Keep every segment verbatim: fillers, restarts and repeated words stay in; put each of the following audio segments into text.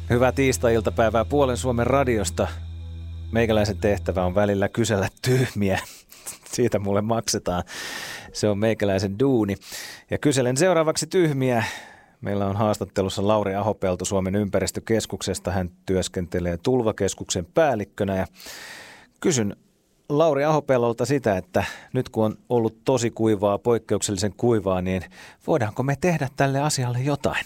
Hyvää tiistai-iltapäivää Puolen Suomen radiosta. Meikäläisen tehtävä on välillä kysellä tyhmiä. Siitä mulle maksetaan. Se on meikäläisen duuni. Ja kyselen seuraavaksi tyhmiä. Meillä on haastattelussa Lauri Ahopelto Suomen ympäristökeskuksesta. Hän työskentelee tulvakeskuksen päällikkönä. Ja kysyn Lauri Ahopellolta sitä, että nyt kun on ollut tosi kuivaa, poikkeuksellisen kuivaa, niin voidaanko me tehdä tälle asialle jotain?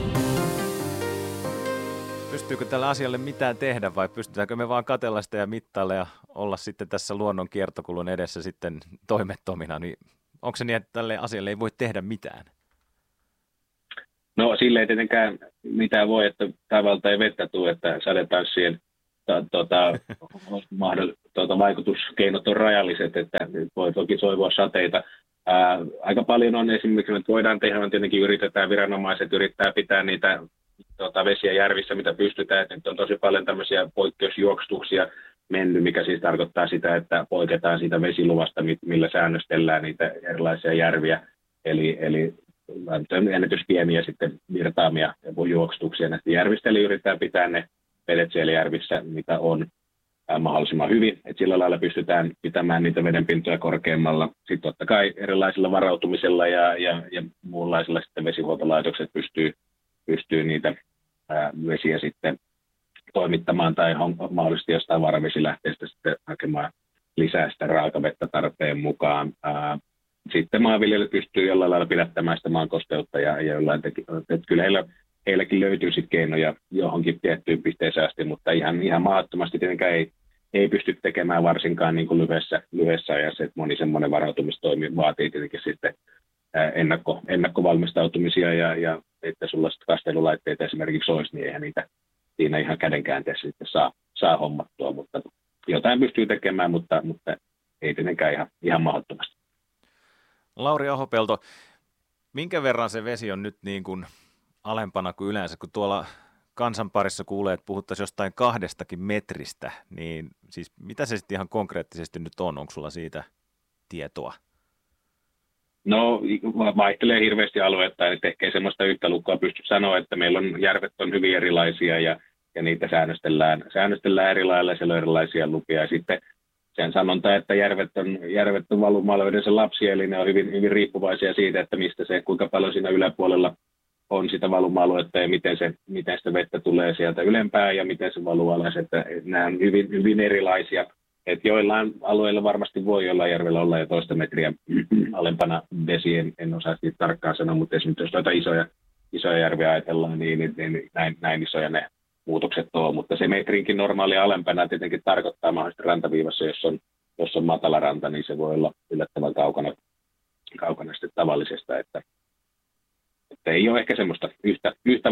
Pystyykö tällä asialle mitään tehdä vai pystytäänkö me vaan katsella sitä ja mittailla ja olla sitten tässä luonnon kiertokulun edessä sitten toimettomina? Niin onko se niin, että tälle asialle ei voi tehdä mitään? No sille ei tietenkään mitään voi, että taivalta ei vettä tule, että sadetanssien tuota, tuota, vaikutuskeinot on rajalliset, että voi toki soivua sateita. Ää, aika paljon on esimerkiksi, että voidaan tehdä, on tietenkin yritetään, viranomaiset yrittää pitää niitä tuota, vesiä järvissä, mitä pystytään. Nyt on tosi paljon tämmöisiä poikkeusjuoksutuksia mennyt, mikä siis tarkoittaa sitä, että poiketaan siitä vesiluvasta, millä säännöstellään niitä erilaisia järviä. Eli, eli ennätyspieniä sitten virtaamia ja juoksutuksia näistä järvistä, eli yritetään pitää ne vedet siellä järvissä, mitä on ää, mahdollisimman hyvin. Et sillä lailla pystytään pitämään niitä vedenpintoja korkeammalla. Sitten totta kai erilaisilla varautumisella ja, ja, ja muunlaisilla sitten vesihuoltolaitokset pystyy, pystyy niitä ää, vesiä sitten toimittamaan tai on mahdollisesti jostain varavesilähteestä sitten hakemaan lisää sitä raakavettä tarpeen mukaan. Ää, sitten maanviljelijät pystyy jollain lailla pidättämään sitä maan kosteutta ja, ja jollain teki, että kyllä heillä Heilläkin löytyy sitten keinoja johonkin tiettyyn pisteeseen asti, mutta ihan, ihan mahdottomasti tietenkään ei, ei pysty tekemään varsinkaan niin kuin lyhyessä, lyhyessä ajassa. Että moni semmoinen varautumistoimi vaatii tietenkin sitten ennakko, ennakkovalmistautumisia ja, ja että sulla sitten kastelulaitteita esimerkiksi olisi, niin eihän niitä siinä ihan kädenkäänteessä sitten saa, saa hommattua. Mutta jotain pystyy tekemään, mutta, mutta ei tietenkään ihan, ihan mahdottomasti. Lauri Ahopelto, minkä verran se vesi on nyt niin kuin alempana kuin yleensä, kun tuolla kansan parissa kuulee, että puhuttaisiin jostain kahdestakin metristä, niin siis mitä se sitten ihan konkreettisesti nyt on? Onko sulla siitä tietoa? No vaihtelee hirveästi aluetta, että ehkä ei semmoista yhtä lukua pysty sanoa, että meillä on järvet on hyvin erilaisia ja, ja niitä säännöstellään, säännöstellään eri lailla, siellä on erilaisia lupia. Ja sitten sen sanonta, että järvet on, järvet on valumaloidensa lapsia, eli ne on hyvin, hyvin riippuvaisia siitä, että mistä se, kuinka paljon siinä yläpuolella on sitä valuma-aluetta ja miten, se, miten sitä vettä tulee sieltä ylempään ja miten se valuu alas. Että nämä on hyvin, hyvin erilaisia. Että joillain alueilla varmasti voi jollain järvellä olla jo toista metriä alempana vesi, en, en osaa siitä tarkkaan sanoa, mutta esimerkiksi jos noita isoja, isoja järviä ajatellaan, niin, niin, niin näin, näin isoja ne muutokset on. Mutta se metrinkin normaali alempana tietenkin tarkoittaa mahdollisesti rantaviivassa, jos on, jos on matala ranta, niin se voi olla yllättävän kaukana, kaukana sitten tavallisesta, että Että ei ole ehkä semmoista yhtä, yhtä